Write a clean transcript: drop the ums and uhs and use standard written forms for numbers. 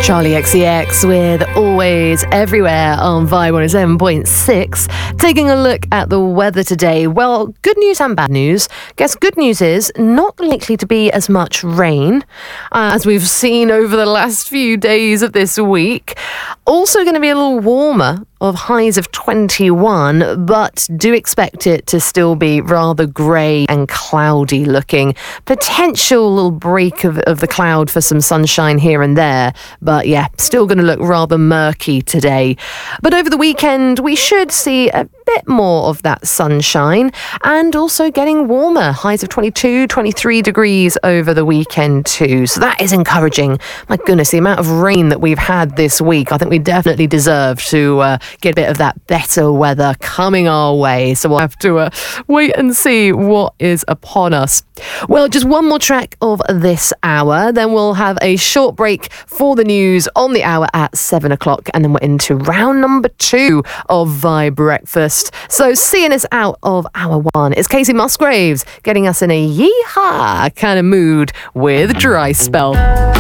Charlie XCX with Always Everywhere on Vibe 107.6. Taking a look at the weather today. Well, good news and bad news. Guess good news is not likely to be as much rain as we've seen over the last few days of this week. Also going to be a little warmer, of highs of 21, but do expect it to still be rather grey and cloudy looking. Potential little break of the cloud for some sunshine here and there, but yeah, still going to look rather murky today. But over the weekend, we should see a bit more of that sunshine and also getting warmer. Highs of 22, 23 degrees over the weekend too. So that is encouraging. My goodness, the amount of rain that we've had this week, I think we definitely deserve to get a bit of that better weather coming our way. So we'll have to wait and see what is upon us. Well, just one more track of this hour, then we'll have a short break for the news on the hour at 7 o'clock, and then we're into round number 2 of Vibe Breakfast. So seeing us out of hour 1 is Casey Musgraves, getting us in a yeehaw kind of mood with Dry Spell.